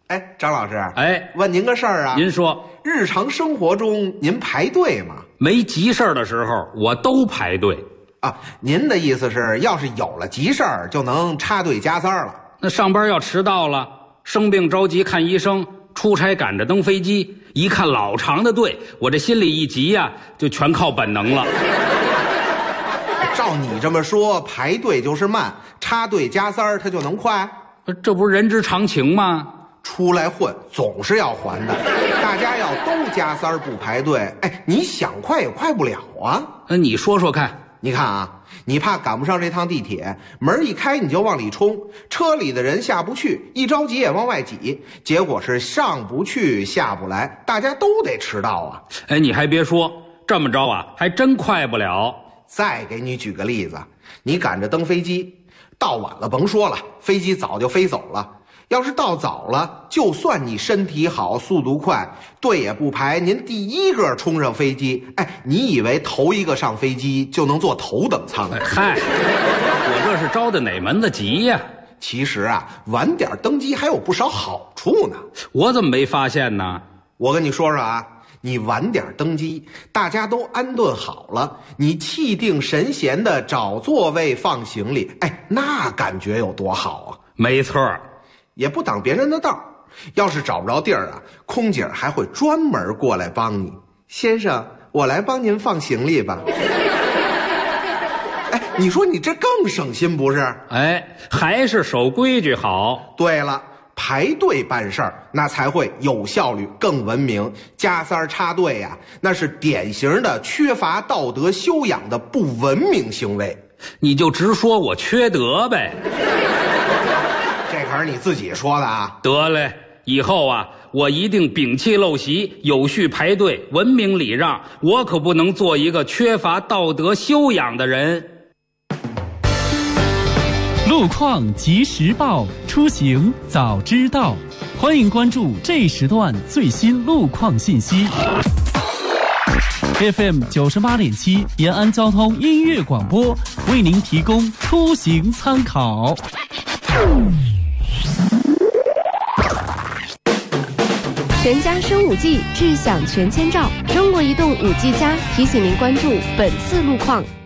哎，张老师， 哎， 问您个事儿啊。 您说， 日常生活中您排队吗？ 没急事儿的时候，我都排队。 啊，您的意思是，要是有了急事儿，就能插队加塞了？ 那上班要迟到了，生病着急看医生，出差赶着登飞机，一看老长的队，我这心里一急呀，就全靠本能了。 照你这么说，排队就是慢，插队加塞儿它就能快？ 这不是人之常情吗？ 出来混总是要还的，大家要都加塞儿不排队，哎，你想快也快不了啊。 那你说说看。 你看啊，你怕赶不上这趟地铁，门一开你就往里冲，车里的人下不去，一着急也往外挤，结果是上不去下不来，大家都得迟到啊。 哎，你还别说，这么着啊，还真快不了。 再给你举个例子，你赶着登飞机，到晚了甭说了，飞机早就飞走了。要是到早了，就算你身体好速度快，队也不排，您第一个冲上飞机，哎，你以为头一个上飞机就能坐头等舱？ 嗨，我这是着的哪门子急呀？ 其实啊，晚点登机还有不少好处呢。 我怎么没发现呢？ 我跟你说说啊，你晚点登机，大家都安顿好了，你气定神闲的找座位放行李，哎，那感觉有多好啊！ 没错儿。 也不挡别人的道，要是找不着地儿啊，空姐还会专门过来帮你。先生，我来帮您放行李吧。哎，你说你这更省心不是？ 哎，还是守规矩好。 对了，排队办事儿那才会有效率更文明，加塞儿插队呀，那是典型的缺乏道德修养的不文明行为。 你就直说我缺德呗。 这可是你自己说的啊。 得嘞，以后啊，我一定摒弃陋习，有序排队，文明礼让，我可不能做一个缺乏道德修养的人。 路况及时报，出行早知道。欢迎关注这时段最新路况信息。FM 98.7延安交通音乐广播为您提供出行参考。 全家升5G，智享全千兆。中国移动5G+提醒您关注本次路况。